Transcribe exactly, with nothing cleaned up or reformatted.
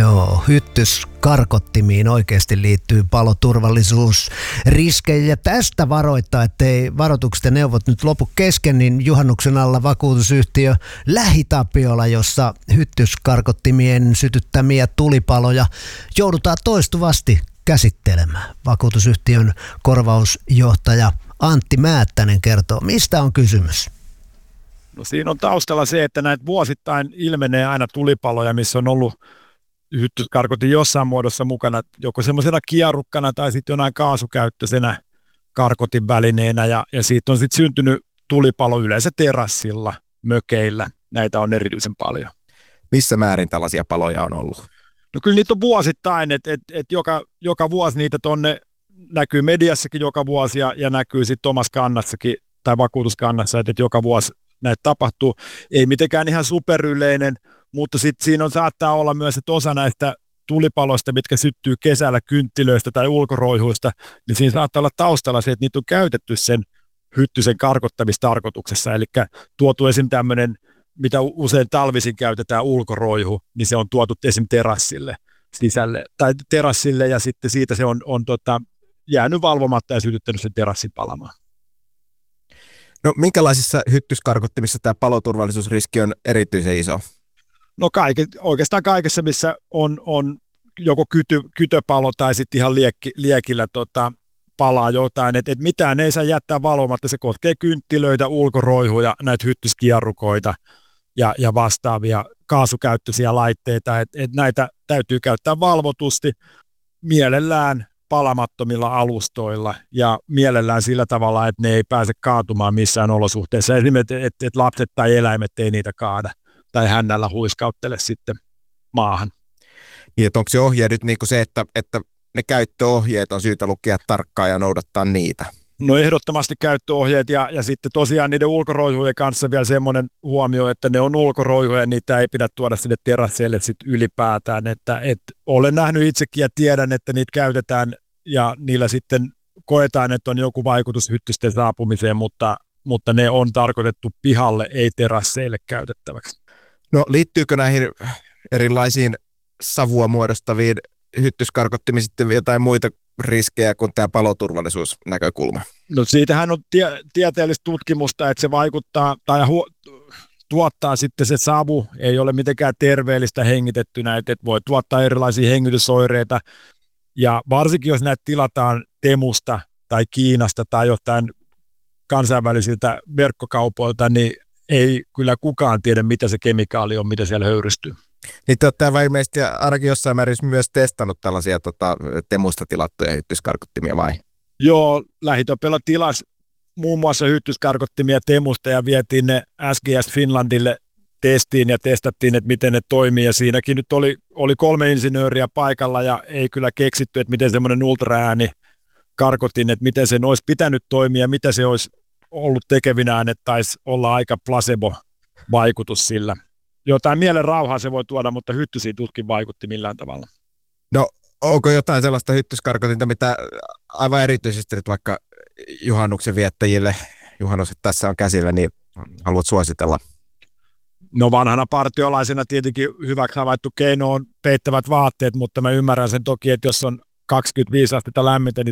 Joo, hyttyskarkottimiin oikeasti liittyy paloturvallisuusriskejä. Ja tästä varoittaa, ettei varoitukset ja neuvot nyt lopu kesken, niin juhannuksen alla vakuutusyhtiö LähiTapiola, jossa hyttyskarkottimien sytyttämiä tulipaloja joudutaan toistuvasti käsittelemään. Vakuutusyhtiön korvausjohtaja Antti Määttänen kertoo, mistä on kysymys. No siinä on taustalla se, että näitä vuosittain ilmenee aina tulipaloja, missä on ollut hyttyskarkotin jossain muodossa mukana, joko semmoisena kierukkana tai sitten jonain kaasukäyttöisenä karkotin välineenä, ja, ja siitä on sitten syntynyt tulipalo yleensä terassilla, mökeillä. Näitä on erityisen paljon. Missä määrin tällaisia paloja on ollut? No kyllä niitä on vuosittain, että et, et joka, joka vuosi niitä tonne näkyy mediassakin joka vuosi ja, ja näkyy sitten omassa kannassakin tai vakuutuskannassa, että et joka vuosi näitä tapahtuu. Ei mitenkään ihan superyleinen, mutta sitten siinä on, saattaa olla myös, että osa näistä tulipaloista, mitkä syttyy kesällä kynttilöistä tai ulkoroihuista, niin siinä saattaa olla taustalla se, että niitä on käytetty sen hyttysen karkottamistarkoituksessa. Eli tuotu esim. Tämmöinen, mitä usein talvisin käytetään ulkoroihu, niin se on tuotu esim. Terassille sisälle, tai terassille, ja sitten siitä se on, on tota, jäänyt valvomatta ja sytyttänyt sen terassin palamaan. No minkälaisissa hyttyskarkottimissa tämä paloturvallisuusriski on erityisen iso? No kaike, oikeastaan kaikessa, missä on, on joko kyty, kytöpalo tai sitten ihan liekki, liekillä tota, palaa jotain, että et mitään ei saa jättää valvomatta, se koskee kynttilöitä, ulkoroihuja, näitä hyttyskierrukoita ja, ja vastaavia kaasukäyttöisiä laitteita, että et näitä täytyy käyttää valvotusti, mielellään palamattomilla alustoilla ja mielellään sillä tavalla, että ne ei pääse kaatumaan missään olosuhteessa, esimerkiksi että et lapset tai eläimet ei niitä kaada tai hännällä huiskauttele sitten maahan. Niin, onko se ohje nyt niin kuin se, että, että ne käyttöohjeet on syytä lukea tarkkaan ja noudattaa niitä? No ehdottomasti käyttöohjeet ja, ja sitten tosiaan niiden ulkoroihujen kanssa vielä semmoinen huomio, että ne on ulkoroihuja ja niitä ei pidä tuoda sinne terasseille sitten ylipäätään. Että, et olen nähnyt itsekin ja tiedän, että niitä käytetään ja niillä sitten koetaan, että on joku vaikutus hyttysten saapumiseen, mutta, mutta ne on tarkoitettu pihalle, ei terasseille käytettäväksi. No liittyykö näihin erilaisiin savua muodostaviin hyttyskarkottimiin sitten jotain muita riskejä kuin tämä paloturvallisuusnäkökulma? No siitähän on tie- tieteellistä tutkimusta, että se vaikuttaa tai hu- tuottaa sitten se savu, ei ole mitenkään terveellistä hengitettynä, että voi tuottaa erilaisia hengitysoireita ja varsinkin jos näitä tilataan Temusta tai Kiinasta tai jotain kansainvälisiltä verkkokaupoilta, niin ei kyllä kukaan tiedä, mitä se kemikaali on, mitä siellä höyrystyy. Niin te olette ilmeisesti ainakin jossain määrin myös testannut tällaisia tota, Temusta tilattuja hyttyskarkottimia vai? Joo, LähiTapiola tilasi muun muassa hyttyskarkottimia Temusta ja vietiin ne S G S Finlandille testiin ja testattiin, että miten ne toimii. Ja siinäkin nyt oli, oli kolme insinööriä paikalla ja ei kyllä keksitty, että miten semmoinen ultraääni karkotin, että miten sen olisi pitänyt toimia, mitä se olisi ollut tekevinään, että taisi olla aika placebo-vaikutus sillä. Jotain mielen rauhaa se voi tuoda, mutta hyttysiin tuskin vaikutti millään tavalla. No onko jotain sellaista hyttyskarkotinta, mitä aivan erityisesti nyt vaikka juhannuksen viettäjille, juhannukset tässä on käsillä, niin haluat suositella? No vanhana partiolaisena tietenkin hyväksi havaittu keino on peittävät vaatteet, mutta mä ymmärrän sen toki, että jos on kaksikymmentäviisi astetta lämmintä, niin